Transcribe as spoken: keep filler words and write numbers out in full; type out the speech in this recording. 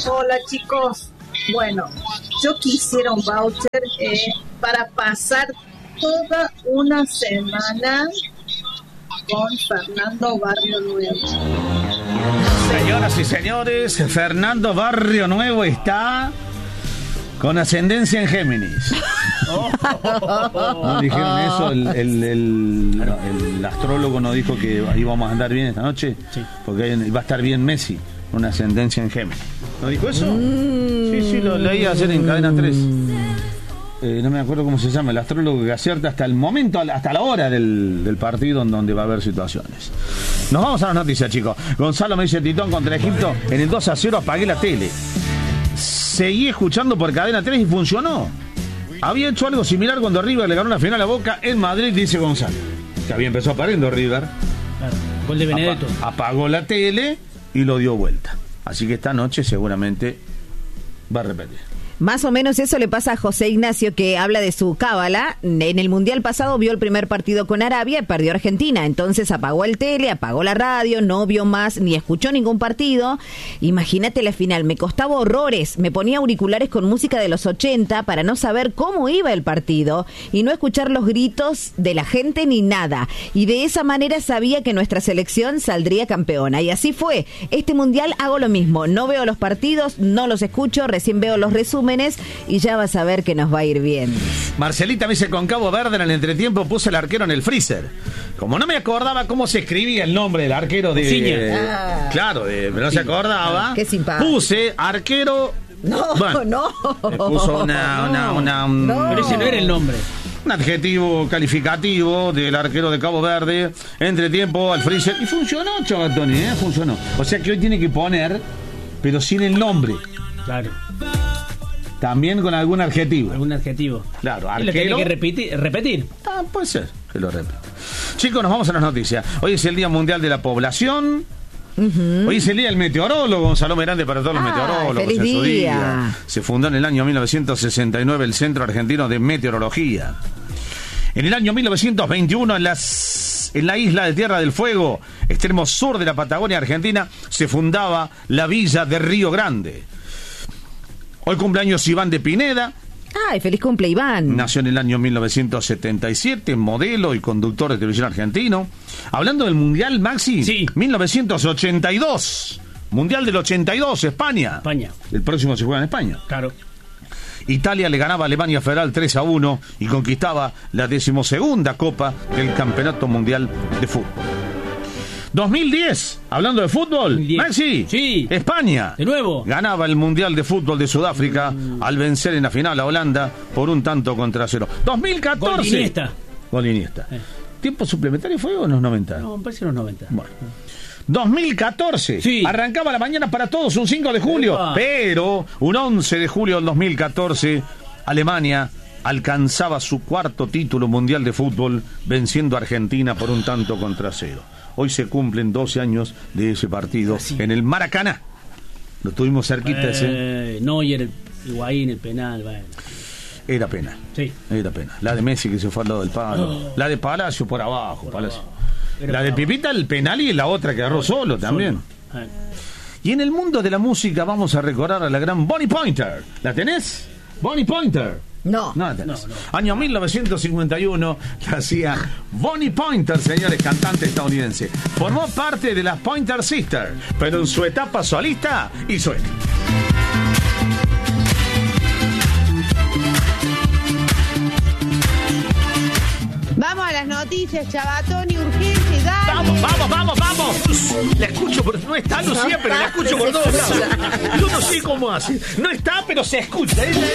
Hola chicos, bueno, yo quisiera un voucher eh, para pasar toda una semana con Fernando Barrio Nuevo. Señoras y señores, Fernando Barrio Nuevo está con ascendencia en Géminis. ¿No dijeron eso? El, el, el, el astrólogo nos dijo que íbamos a andar bien esta noche, sí, porque va a estar bien Messi, una ascendencia en Géminis. ¿No dijo eso? Mm. Sí, sí, lo leí ayer en Cadena tres. Eh, no me acuerdo cómo se llama, el astrólogo que acierta hasta el momento, hasta la hora del, del partido en donde va a haber situaciones. Nos vamos a las noticias, chicos. Gonzalo me dice: Titón contra Egipto, en el dos a cero apagué la tele. Seguí escuchando por Cadena tres y funcionó. Había hecho algo similar cuando River le ganó la final a Boca en Madrid, dice Gonzalo. Que había empezado perdiendo River. Claro, gol de Benedetto. Apa- apagó la tele y lo dio vuelta. Así que esta noche seguramente va a repetir. Más o menos eso le pasa a José Ignacio, que habla de su cábala. En el Mundial pasado vio el primer partido con Arabia y perdió Argentina. Entonces apagó el tele, apagó la radio, no vio más ni escuchó ningún partido. Imagínate la final, me costaba horrores. Me ponía auriculares con música de los ochenta para no saber cómo iba el partido y no escuchar los gritos de la gente ni nada. Y de esa manera sabía que nuestra selección saldría campeona. Y así fue. Este Mundial hago lo mismo. No veo los partidos, no los escucho, recién veo los resúmenes y ya vas a ver que nos va a ir bien. Marcelita me dice: con Cabo Verde en el entretiempo puse el arquero en el freezer. Como no me acordaba cómo se escribía el nombre del arquero de... de ah, claro, de, no sí, se acordaba. Qué simpático. Puse arquero... No, bueno, no. Le puso una... una, una un, no. Pero ese no era el nombre. Un adjetivo calificativo del arquero de Cabo Verde. Entretiempo al freezer. Y funcionó, chaval Tony, ¿eh? Funcionó. O sea que hoy tiene que poner, pero sin el nombre. Claro. También con algún adjetivo. Algún adjetivo. Claro, arquero. Y lo tiene que repetir. repetir. Ah, puede ser que lo repita. Chicos, nos vamos a las noticias. Hoy es el Día Mundial de la Población. Uh-huh. Hoy es el día del meteorólogo. Gonzalo Merante para todos los ah, meteorólogos. Feliz en su día. día. Se fundó en el año mil novecientos sesenta y nueve el Centro Argentino de Meteorología. En el año mil novecientos veintiuno, en las... en la isla de Tierra del Fuego, extremo sur de la Patagonia Argentina, se fundaba la villa de Río Grande. Hoy cumpleaños Iván de Pineda. ¡Ay, feliz cumple, Iván! Nació en el año mil novecientos setenta y siete, modelo y conductor de televisión argentino. Hablando del Mundial, Maxi, sí. mil novecientos ochenta y dos. Mundial del ochenta y dos, España. España. El próximo se juega en España. Claro. Italia le ganaba a Alemania Federal tres a uno y conquistaba la decimosegunda Copa del Campeonato Mundial de Fútbol. dos mil diez, hablando de fútbol, Messi, sí. España, de nuevo, ganaba el Mundial de Fútbol de Sudáfrica mm. al vencer en la final a Holanda por un tanto contra cero. dos mil catorce. Gol Iniesta. Gol Iniesta. Eh. ¿Tiempo suplementario fue o en los noventa? No, me parece en los noventa. Bueno. dos mil catorce, sí. Arrancaba la mañana para todos un cinco de julio, Epa. Pero un once de julio del dos mil catorce, Alemania alcanzaba su cuarto título mundial de fútbol venciendo a Argentina por un tanto contra cero. Hoy se cumplen doce años de ese partido sí. en el Maracaná. Lo tuvimos cerquita eh, ese. Neuer, el Higuaín, el penal. Bueno. Era pena. Sí. Era pena. La de Messi que se fue al lado del palo. Oh. La de Palacio por abajo. Por Palacio. Abajo. La de Pipita, el penal, y la otra que agarró solo también. Solo. Y en el mundo de la música vamos a recordar a la gran Bonnie Pointer. ¿La tenés? Bonnie Pointer. No. No, no, no. Año mil novecientos cincuenta y uno, que hacía Bonnie Pointer, señores, cantante estadounidense. Formó parte de las Pointer Sisters, pero en su etapa solista hizo esto. Vamos a las noticias, Chabatoni, urgente, dale. Vamos, vamos, vamos, vamos. La escucho por... No está Lucía, pero la escucho por todos lados. Yo no sé cómo hace. No está, pero se escucha.